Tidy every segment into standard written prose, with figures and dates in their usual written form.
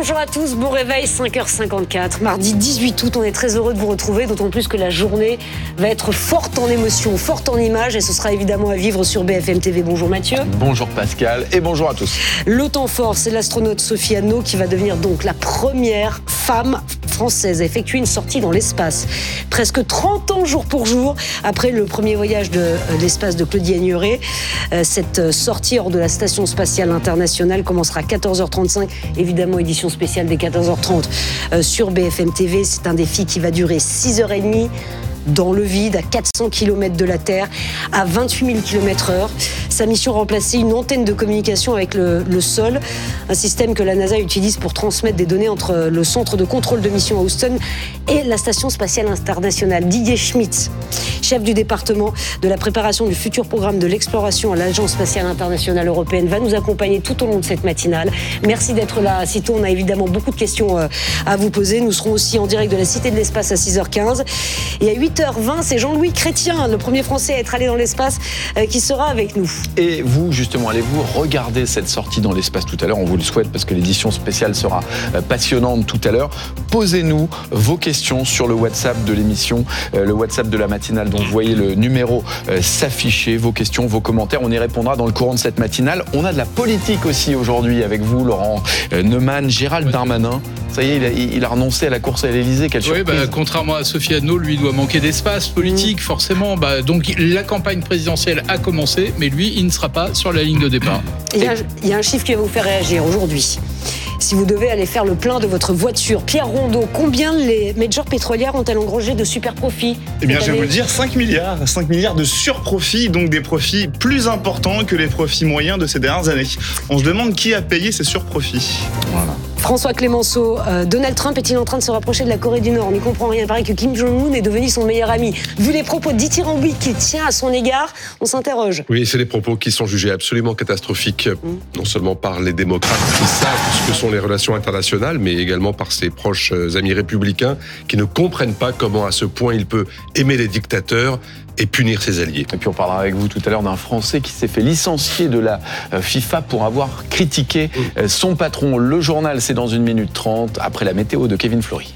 Bonjour à tous, bon réveil, 5h54. Mardi 18 août, on est très heureux de vous retrouver, d'autant plus que la journée va être forte en émotions, forte en images, et ce sera évidemment à vivre sur BFM TV. Bonjour Mathieu. Bonjour Pascal et bonjour à tous. Le temps fort, c'est l'astronaute Sophie Anneau qui va devenir donc la première femme française à effectuer une sortie dans l'espace. Presque 30 ans jour pour jour après le premier voyage de l'espace de Claudie Agneray. Cette sortie hors de la station spatiale internationale commencera à 14h35, évidemment édition spéciale dès 14h30 sur BFM TV. C'est un défi qui va durer 6h30 dans le vide, à 400 km de la Terre, à 28 000 km/h. Sa mission, remplacer une antenne de communication avec le sol, un système que la NASA utilise pour transmettre des données entre le centre de contrôle de mission à Houston et la station spatiale internationale. Didier Schmitz, chef du département de la préparation du futur programme de l'exploration à l'Agence spatiale internationale européenne, va nous accompagner tout au long de cette matinale. Merci d'être là. Sitôt, on a évidemment beaucoup de questions à vous poser. Nous serons aussi en direct de la Cité de l'Espace à 6h15. Et à 8h20, c'est Jean-Louis Chrétien, le premier Français à être allé dans l'espace, qui sera avec nous. Et vous, justement, allez-vous regarder cette sortie dans l'espace tout à l'heure? On vous le souhaite parce que l'édition spéciale sera passionnante tout à l'heure. Posez-nous vos questions sur le WhatsApp de l'émission, le WhatsApp de la matinale. Donc, vous voyez le numéro s'afficher, vos questions, vos commentaires. On y répondra dans le courant de cette matinale. On a de la politique aussi aujourd'hui avec vous, Laurent Neumann, Gérald Darmanin. Ça y est, il a renoncé à la course à l'Élysée. Quelle surprise. Oui, contrairement à Sophie Anneau, lui doit manquer d'espace politique, forcément. Donc la campagne présidentielle a commencé, mais lui, il ne sera pas sur la ligne de départ. Il y a un chiffre qui va vous faire réagir aujourd'hui. Si vous devez aller faire le plein de votre voiture, Pierre Rondeau, combien les majors pétrolières ont-elles engrangé de super profits? Eh bien, je vais vous le dire, 5 milliards. 5 milliards de surprofits, donc des profits plus importants que les profits moyens de ces dernières années. On se demande qui a payé ces surprofits. Voilà. François Clémenceau, Donald Trump est-il en train de se rapprocher de la Corée du Nord? On n'y comprend rien. Il paraît que Kim Jong-un est devenu son meilleur ami. Vu les propos dithyrambiques qu'il tient à son égard, on s'interroge. Oui, c'est des propos qui sont jugés absolument catastrophiques, non seulement par les démocrates qui savent ce que sont les relations internationales, mais également par ses proches amis républicains qui ne comprennent pas comment à ce point il peut aimer les dictateurs et punir ses alliés. Et puis on parlera avec vous tout à l'heure d'un Français qui s'est fait licencier de la FIFA pour avoir critiqué son patron. Le journal, c'est dans 1 minute 30, après la météo de Kevin Fleury.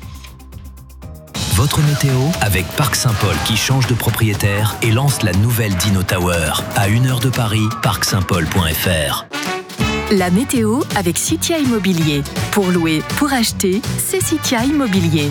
Votre météo avec Parc Saint-Paul qui change de propriétaire et lance la nouvelle Dino Tower. À 1 heure de Paris, parcsaintpaul.fr. La météo avec Citia Immobilier. Pour louer, pour acheter, c'est Citia Immobilier.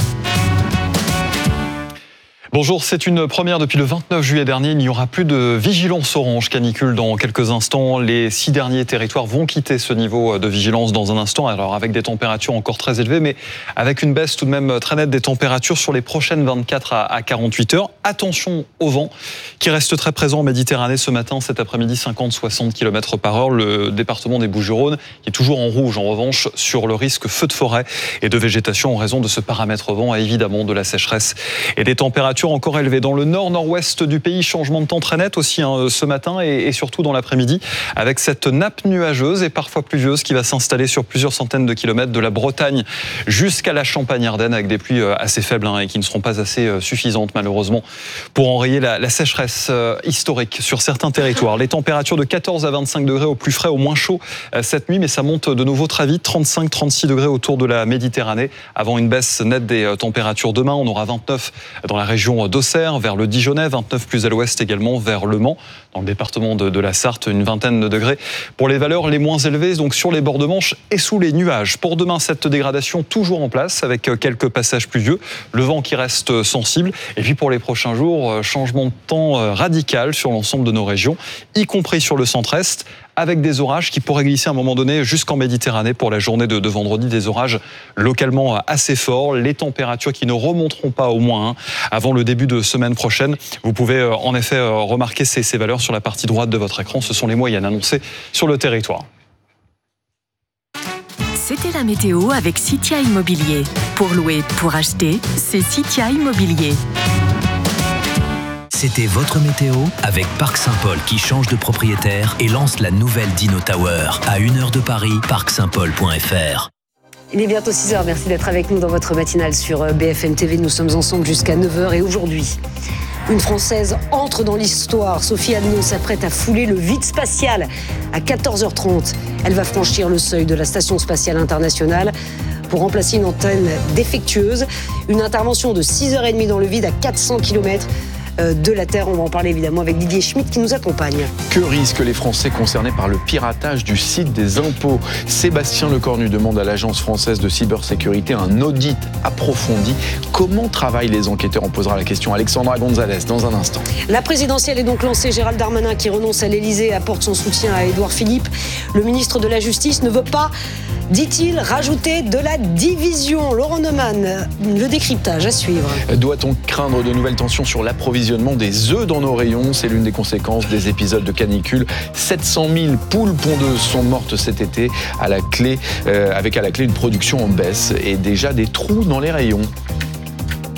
Bonjour, c'est une première depuis le 29 juillet dernier. Il n'y aura plus de vigilance orange canicule dans quelques instants. Les 6 derniers territoires vont quitter ce niveau de vigilance dans un instant. Alors avec des températures encore très élevées, mais avec une baisse tout de même très nette des températures sur les prochaines 24 à 48 heures. Attention au vent qui reste très présent en Méditerranée ce matin, cet après-midi, 50-60 km/h. Le département des Bouches-du-Rhône qui est toujours en rouge en revanche sur le risque feu de forêt et de végétation en raison de ce paramètre vent et évidemment de la sécheresse et des températures encore élevées. Dans le nord-nord-ouest du pays, changement de temps très net aussi ce matin et surtout dans l'après-midi, avec cette nappe nuageuse et parfois pluvieuse qui va s'installer sur plusieurs centaines de kilomètres de la Bretagne jusqu'à la Champagne-Ardenne, avec des pluies assez faibles et qui ne seront pas assez suffisantes malheureusement pour enrayer la sécheresse historique sur certains territoires. Les températures de 14 à 25 degrés au plus frais, au moins chaud cette nuit, mais ça monte de nouveau très vite, 35-36 degrés autour de la Méditerranée, avant une baisse nette des températures. Demain, on aura 29 dans la région d'Auxerre, vers le Dijonais, 29 plus à l'ouest également, vers Le Mans, dans le département de la Sarthe, une vingtaine de degrés. Pour les valeurs les moins élevées, donc sur les bords de Manche et sous les nuages. Pour demain, cette dégradation toujours en place, avec quelques passages pluvieux, le vent qui reste sensible. Et puis pour les prochains jours, changement de temps radical sur l'ensemble de nos régions, y compris sur le centre-est, avec des orages qui pourraient glisser à un moment donné jusqu'en Méditerranée pour la journée de vendredi, des orages localement assez forts, les températures qui ne remonteront pas au moins avant le début de semaine prochaine. Vous pouvez en effet remarquer ces valeurs sur la partie droite de votre écran, ce sont les moyennes annoncées sur le territoire. C'était la météo avec Citia Immobilier. Pour louer, pour acheter, c'est Citia Immobilier. C'était votre météo avec Parc Saint-Paul qui change de propriétaire et lance la nouvelle Dino Tower. À 1 heure de Paris, parcsaintpaul.fr. Il est bientôt 6h, merci d'être avec nous dans votre matinale sur BFM TV. Nous sommes ensemble jusqu'à 9h et aujourd'hui, une Française entre dans l'histoire. Sophie Anneau s'apprête à fouler le vide spatial à 14h30. Elle va franchir le seuil de la Station spatiale internationale. pour remplacer une antenne défectueuse. Une intervention de 6h30 dans le vide à 400 km de la Terre. On va en parler évidemment avec Didier Schmitt qui nous accompagne. Que risquent les Français concernés par le piratage du site des impôts ? Sébastien Lecornu demande à l'Agence française de cybersécurité un audit approfondi. Comment travaillent les enquêteurs ? On posera la question à Alexandra Gonzalez dans un instant. La présidentielle est donc lancée. Gérald Darmanin, qui renonce à l'Élysée, apporte son soutien à Édouard Philippe. Le ministre de la Justice ne veut pas, dit-il, rajouter de la division. Laurent Neumann, le décryptage à suivre. Doit-on craindre de nouvelles tensions sur l'approvisionnement des œufs dans nos rayons ? C'est l'une des conséquences des épisodes de canicule. 700 000 poules pondeuses sont mortes cet été, avec à la clé une production en baisse et déjà des trous dans les rayons.